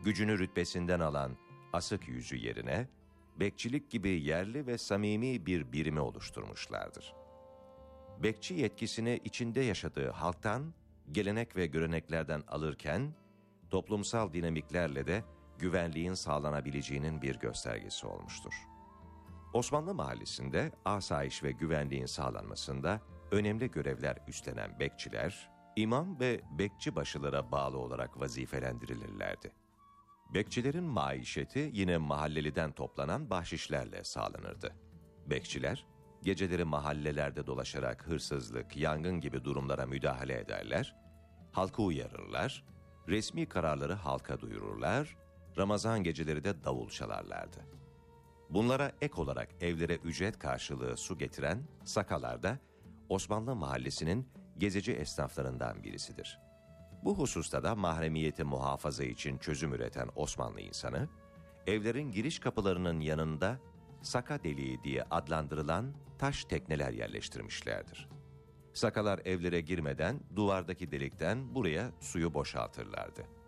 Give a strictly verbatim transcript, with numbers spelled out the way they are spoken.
gücünü rütbesinden alan asık yüzü yerine, bekçilik gibi yerli ve samimi bir birimi oluşturmuşlardır. Bekçi yetkisini içinde yaşadığı halktan, gelenek ve göreneklerden alırken, toplumsal dinamiklerle de güvenliğin sağlanabileceğinin bir göstergesi olmuştur. Osmanlı mahallesinde asayiş ve güvenliğin sağlanmasında önemli görevler üstlenen bekçiler, imam ve bekçi başılara bağlı olarak vazifelendirilirlerdi. Bekçilerin maişeti yine mahalleliden toplanan bahşişlerle sağlanırdı. Bekçiler, geceleri mahallelerde dolaşarak hırsızlık, yangın gibi durumlara müdahale ederler, halkı uyarırlar, resmi kararları halka duyururlar, Ramazan geceleri de davul çalarlardı. Bunlara ek olarak evlere ücret karşılığı su getiren sakalar da Osmanlı mahallesinin gezici esnaflarından birisidir. Bu hususta da mahremiyeti muhafaza için çözüm üreten Osmanlı insanı, evlerin giriş kapılarının yanında saka deliği diye adlandırılan taş tekneler yerleştirmişlerdir. Sakalar evlere girmeden duvardaki delikten buraya suyu boşaltırlardı.